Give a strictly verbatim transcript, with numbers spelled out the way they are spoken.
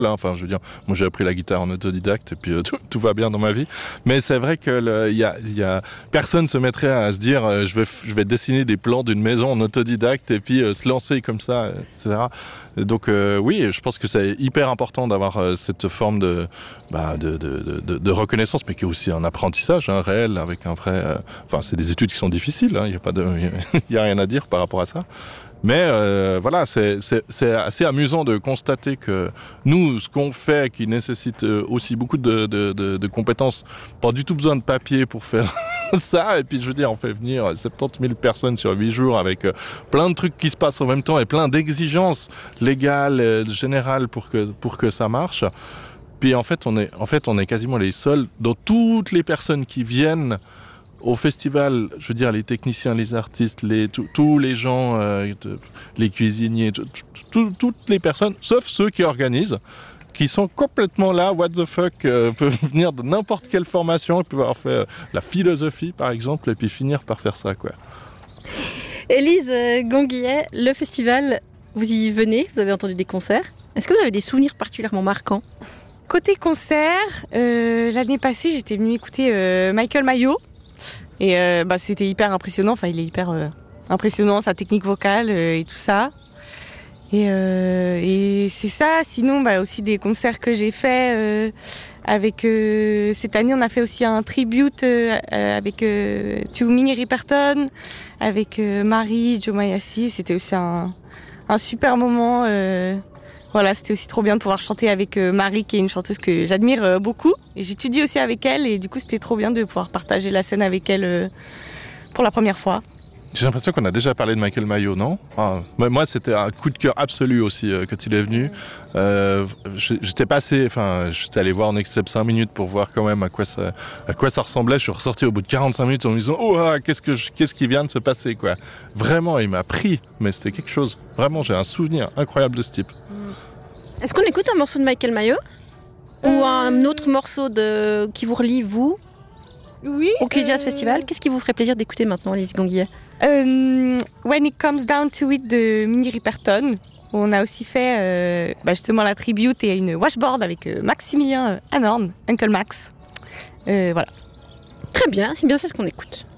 Là, enfin, je veux dire, moi j'ai appris la guitare en autodidacte et puis euh, tout, tout va bien dans ma vie. Mais c'est vrai que le, y a, y a, personne se mettrait à se dire euh, je vais, je vais dessiner des plans d'une maison en autodidacte et puis euh, se lancer comme ça, et cetera. Et donc euh, oui, je pense que c'est hyper important d'avoir euh, cette forme de, bah, de, de, de, de reconnaissance, mais qui est aussi un apprentissage hein, réel avec un vrai. Euh, enfin, c'est des études qui sont difficiles. Il hein, n'y a pas de, il y a rien à dire par rapport à ça. Mais euh, voilà, c'est, c'est, c'est assez amusant de constater que nous, ce qu'on fait, qui nécessite aussi beaucoup de, de, de, de compétences, pas du tout besoin de papier pour faire ça. Et puis, je veux dire, on fait venir soixante-dix mille personnes sur huit jours avec plein de trucs qui se passent en même temps et plein d'exigences légales, générales pour que, pour que ça marche. Puis en fait, on est, en fait, on est quasiment les seuls dans toutes les personnes qui viennent au festival, je veux dire, les techniciens, les artistes, les, tous les gens, euh, de, les cuisiniers, toutes les personnes, sauf ceux qui organisent, qui sont complètement là, what the fuck, euh, peuvent venir de n'importe quelle formation, ils peuvent avoir fait euh, la philosophie, par exemple, et puis finir par faire ça, quoi. Élise euh, Ganguillet, le festival, vous y venez, vous avez entendu des concerts. Est-ce que vous avez des souvenirs particulièrement marquants ? Côté concert, euh, l'année passée, j'étais venue écouter euh, Michael Mayo. Et euh, bah, c'était hyper impressionnant, enfin il est hyper euh, impressionnant, sa technique vocale euh, et tout ça. Et, euh, et c'est ça, sinon bah, aussi des concerts que j'ai faits euh, avec... Euh, cette année on a fait aussi un tribute euh, avec euh, to Minnie Riperton, avec euh, Marie, Joe Mayassi, c'était aussi un, un super moment. Euh, Voilà, c'était aussi trop bien de pouvoir chanter avec euh, Marie, qui est une chanteuse que j'admire euh, beaucoup. Et j'étudie aussi avec elle, et du coup, c'était trop bien de pouvoir partager la scène avec elle euh, pour la première fois. J'ai l'impression qu'on a déjà parlé de Michael Mayo, non ? ah, Moi, c'était un coup de cœur absolu aussi euh, quand il est venu. Euh, j'étais passé, enfin, j'étais allé voir en extrait cinq minutes pour voir quand même à quoi ça, à quoi ça ressemblait. Je suis ressorti au bout de quarante-cinq minutes en me disant « Oh, ah, qu'est-ce, que je, qu'est-ce qui vient de se passer ?» quoi. Vraiment, il m'a pris, mais c'était quelque chose. Vraiment, j'ai un souvenir incroyable de ce type. Est-ce qu'on écoute un morceau de Michael Mayo ? Ou un autre morceau de... qui vous relie, vous ? Oui. Au Key Jazz euh... Festival, qu'est-ce qui vous ferait plaisir d'écouter maintenant, Élise Ganguillet ? euh, When It Comes Down to It de Minnie Riperton. Où on a aussi fait euh, bah justement la tribute et une washboard avec euh, Maximilien Anhorn, Uncle Max. Euh, voilà. Très bien, c'est bien, c'est ce qu'on écoute.